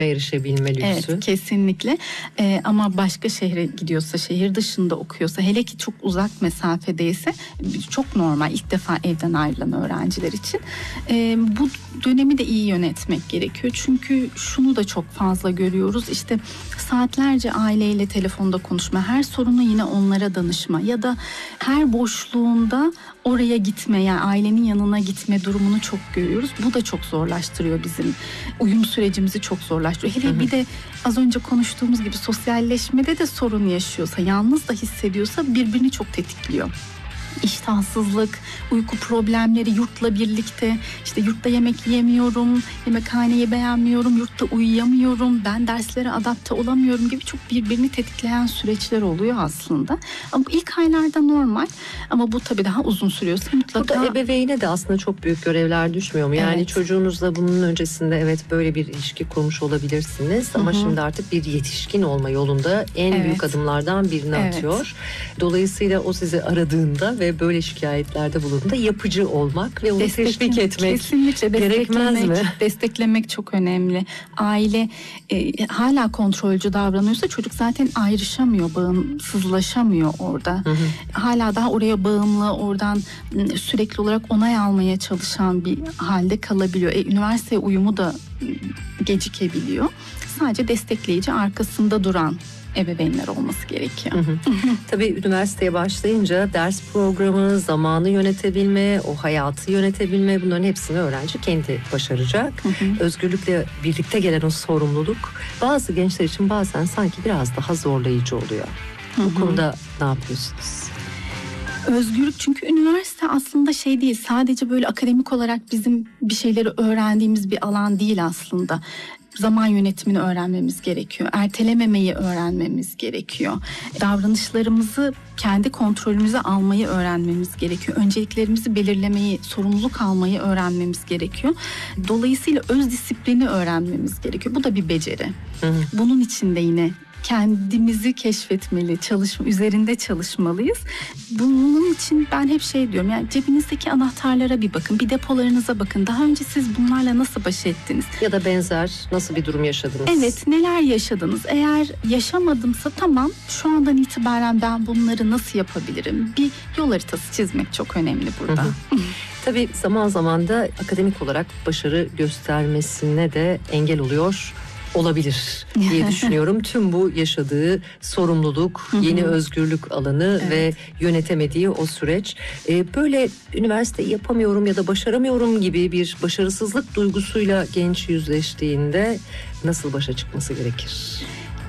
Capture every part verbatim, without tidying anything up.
erişebilme lüksü. Evet, kesinlikle. Ee, ama başka şehre gidiyorsa, şehir dışında okuyorsa, hele ki çok uzak mesafedeyse çok normal, ilk defa evden ayrılan öğrenciler için. Ee, bu dönemi de iyi yönetmek gerekiyor. Çünkü şunu da çok fazla görüyoruz. İşte saatlerce aileyle telefonda konuşma, her sorunu yine onlara danışma ya da her boşluğunda oraya gitme, yani ailenin yanına gitme durumunu çok görüyoruz. Bu da çok zorlaştırıyor bizim uyum sürecimizi, çok zorlaştırıyor. Hele hı hı. bir de az önce konuştuğumuz gibi sosyalleşmede de sorun yaşıyorsa, yalnız da hissediyorsa birbirini çok tetikliyor. İştahsızlık, uyku problemleri yurtla birlikte, işte yurtta yemek yiyemiyorum, yemekhaneyi beğenmiyorum, yurtta uyuyamıyorum, ben derslere adapte olamıyorum gibi çok birbirini tetikleyen süreçler oluyor aslında. Ama ilk aylarda normal, ama bu tabii daha uzun sürüyorsa mutlaka... Burada ebeveyne de aslında çok büyük görevler düşmüyor mu? Yani evet. Çocuğunuzla bunun öncesinde evet böyle bir ilişki kurmuş olabilirsiniz, ama Hı-hı. şimdi artık bir yetişkin olma yolunda en evet. büyük adımlardan birini evet. atıyor. Dolayısıyla o sizi aradığında ve böyle şikayetlerde bulunduğunda yapıcı olmak ve onu teşvik etmek kesinlikle gerekmez mi? Desteklemek çok önemli. Aile e, hala kontrolcü davranıyorsa çocuk zaten ayrışamıyor, bağımsızlaşamıyor orada. Hı hı. Hala daha oraya bağımlı, oradan sürekli olarak onay almaya çalışan bir halde kalabiliyor. E, üniversiteye uyumu da gecikebiliyor. Sadece destekleyici, arkasında duran ebeveynler olması gerekiyor. Hı hı. Tabii üniversiteye başlayınca ders programı, zamanı yönetebilme, o hayatı yönetebilme, bunların hepsini öğrenci kendi başaracak. Hı hı. Özgürlükle birlikte gelen o sorumluluk bazı gençler için bazen sanki biraz daha zorlayıcı oluyor. Hı hı. Bu konuda ne yapıyorsunuz? Özgürlük, çünkü üniversite aslında şey değil, sadece böyle akademik olarak bizim bir şeyleri öğrendiğimiz bir alan değil aslında. Zaman yönetimini öğrenmemiz gerekiyor. Ertelememeyi öğrenmemiz gerekiyor. Davranışlarımızı kendi kontrolümüze almayı öğrenmemiz gerekiyor. Önceliklerimizi belirlemeyi, sorumluluk almayı öğrenmemiz gerekiyor. Dolayısıyla öz disiplini öğrenmemiz gerekiyor. Bu da bir beceri. Hı hı. Bunun için de yine kendimizi keşfetmeli, çalışma, üzerinde çalışmalıyız. Bunun için ben hep şey diyorum, yani cebinizdeki anahtarlara bir bakın, bir depolarınıza bakın. Daha önce siz bunlarla nasıl baş ettiniz? Ya da benzer nasıl bir durum yaşadınız? Evet, neler yaşadınız? Eğer yaşamadımsa tamam, şu andan itibaren ben bunları nasıl yapabilirim? Bir yol haritası çizmek çok önemli burada. Hı hı. Tabii zaman zaman da akademik olarak başarı göstermesine de engel oluyor olabilir diye düşünüyorum. Tüm bu yaşadığı sorumluluk, yeni özgürlük alanı evet. ve yönetemediği o süreç. Ee, böyle üniversite yapamıyorum ya da başaramıyorum gibi bir başarısızlık duygusuyla genç yüzleştiğinde nasıl başa çıkması gerekir?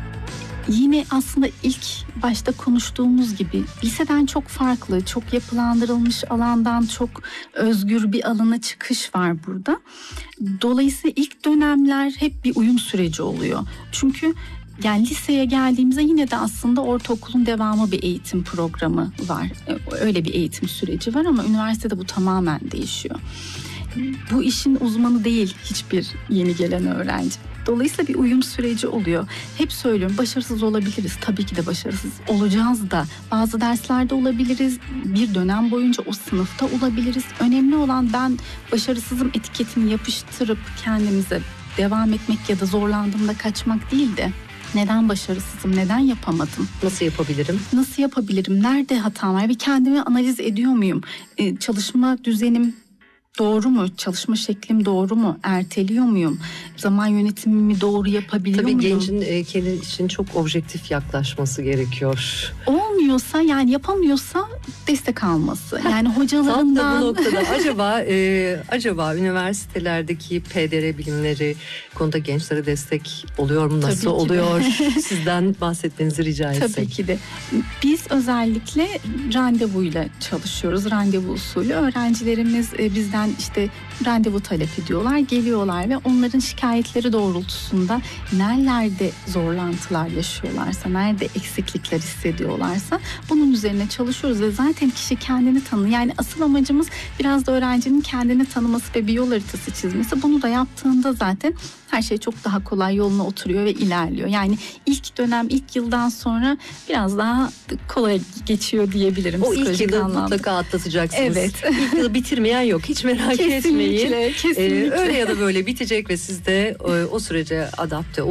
Yine aslında ilk başta konuştuğumuz gibi liseden çok farklı, çok yapılandırılmış alandan çok özgür bir alana çıkış var burada. Dolayısıyla ilk dönemler hep bir uyum süreci oluyor. Çünkü yani liseye geldiğimizde yine de aslında ortaokulun devamı bir eğitim programı var. Öyle bir eğitim süreci var, ama üniversitede bu tamamen değişiyor. Bu işin uzmanı değil hiçbir yeni gelen öğrenci. Dolayısıyla bir uyum süreci oluyor. Hep söylüyorum, başarısız olabiliriz. Tabii ki de başarısız olacağız da. Bazı derslerde olabiliriz. Bir dönem boyunca o sınıfta olabiliriz. Önemli olan ben başarısızım etiketini yapıştırıp kendimize devam etmek ya da zorlandığımda kaçmak değil de neden başarısızım, neden yapamadım? Nasıl yapabilirim? Nasıl yapabilirim? Nerede hatam var? Bir kendimi analiz ediyor muyum? Ee, çalışma düzenim doğru mu? Çalışma şeklim doğru mu? Erteliyor muyum? Zaman yönetimimi doğru yapabiliyor Tabii muyum? Tabii gencin e, kendi için çok objektif yaklaşması gerekiyor. Olmuyorsa, yani yapamıyorsa destek alması. Yani hocalarından... Tam da bu noktada acaba e, acaba üniversitelerdeki P D R bilimleri konuda gençlere destek oluyor mu? Nasıl oluyor? Sizden bahsetmenizi rica etsek. Tabii ki de. Biz özellikle randevuyla çalışıyoruz. Randevu usulü. Öğrencilerimiz e, bizden işte randevu talep ediyorlar, geliyorlar ve onların şikayetleri doğrultusunda nerelerde zorlantılar yaşıyorlarsa, nerede eksiklikler hissediyorlarsa bunun üzerine çalışıyoruz ve zaten kişi kendini tanıyor. Yani asıl amacımız biraz da öğrencinin kendini tanıması ve bir yol haritası çizmesi. Bunu da yaptığında zaten her şey çok daha kolay yoluna oturuyor ve ilerliyor. Yani ilk dönem, ilk yıldan sonra biraz daha kolay geçiyor diyebilirim. O ilk yılı anlamda mutlaka atlatacaksınız. Evet. İlk yılı bitirmeyen yok. Hiç merak Kesinlikle. etmeyin. Kesinlikle, kesinlikle. Ee, öyle ya da böyle bitecek ve siz de e, o sürece adapte